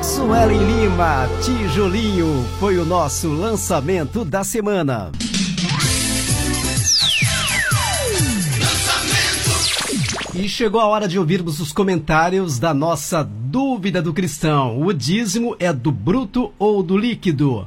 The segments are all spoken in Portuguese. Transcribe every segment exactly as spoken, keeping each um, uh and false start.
Suelen Lima, Tijolinho, foi o nosso lançamento da semana. E chegou a hora de ouvirmos os comentários da nossa dúvida do cristão. O dízimo é do bruto ou do líquido?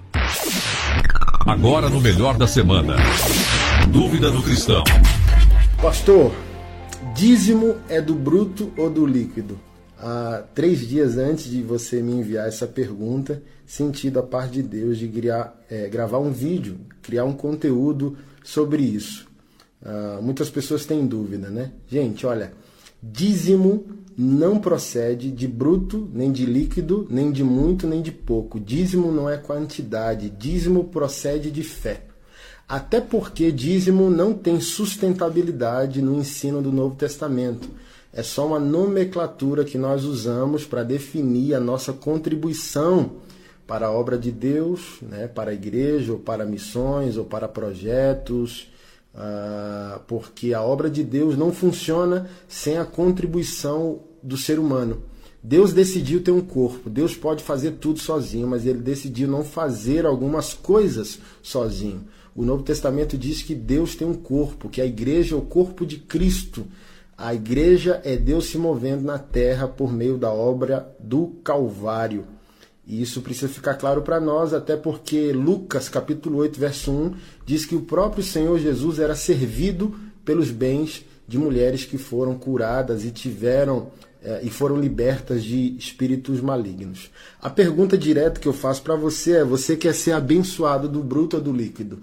Agora no Melhor da Semana. Dúvida do cristão. Pastor, dízimo é do bruto ou do líquido? Há três dias antes de você me enviar essa pergunta, senti da parte de Deus de criar, é, gravar um vídeo, criar um conteúdo sobre isso. Uh, muitas pessoas têm dúvida, né? Gente, olha, dízimo não procede de bruto, nem de líquido, nem de muito, nem de pouco. Dízimo não é quantidade, dízimo procede de fé. Até porque dízimo não tem sustentabilidade no ensino do Novo Testamento. É só uma nomenclatura que nós usamos para definir a nossa contribuição para a obra de Deus, né? Para a igreja, ou para missões, ou para projetos. Uh, porque a obra de Deus não funciona sem a contribuição do ser humano. Deus decidiu ter um corpo, Deus pode fazer tudo sozinho, mas ele decidiu não fazer algumas coisas sozinho. O Novo Testamento diz que Deus tem um corpo, que a igreja é o corpo de Cristo. A igreja é Deus se movendo na terra por meio da obra do Calvário. E isso precisa ficar claro para nós, até porque Lucas, capítulo oito, verso um, diz que o próprio Senhor Jesus era servido pelos bens de mulheres que foram curadas e tiveram eh, e foram libertas de espíritos malignos. A pergunta direta que eu faço para você é: você quer ser abençoado do bruto ou do líquido?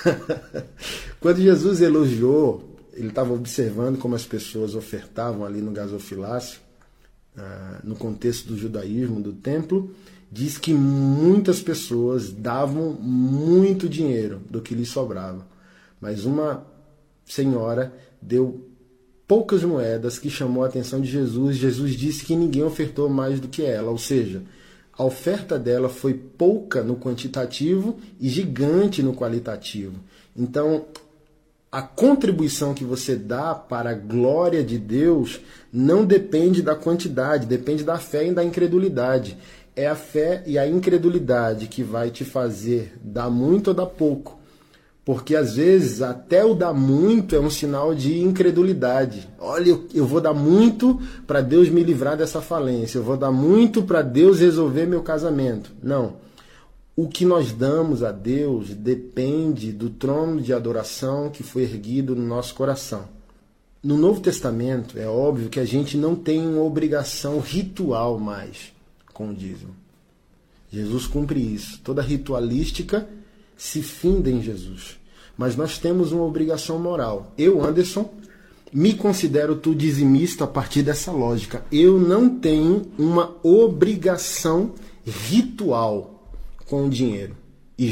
Quando Jesus elogiou, ele estava observando como as pessoas ofertavam ali no gasofilácio, ah, no contexto do judaísmo, do templo. Diz que muitas pessoas davam muito dinheiro do que lhes sobrava. Mas uma senhora deu poucas moedas, que chamou a atenção de Jesus. Jesus disse que ninguém ofertou mais do que ela. Ou seja, a oferta dela foi pouca no quantitativo e gigante no qualitativo. Então, a contribuição que você dá para a glória de Deus não depende da quantidade, depende da fé e da incredulidade. É a fé e a incredulidade que vai te fazer dar muito ou dar pouco. Porque às vezes até o dar muito é um sinal de incredulidade. Olha, eu, eu vou dar muito para Deus me livrar dessa falência. Eu vou dar muito para Deus resolver meu casamento. Não. O que nós damos a Deus depende do trono de adoração que foi erguido no nosso coração. No Novo Testamento é óbvio que a gente não tem uma obrigação ritual mais com o dízimo. Jesus cumpre isso. Toda ritualística se finda em Jesus. Mas nós temos uma obrigação moral. Eu, Anderson, me considero tu dizimista a partir dessa lógica. Eu não tenho uma obrigação ritual com o dinheiro.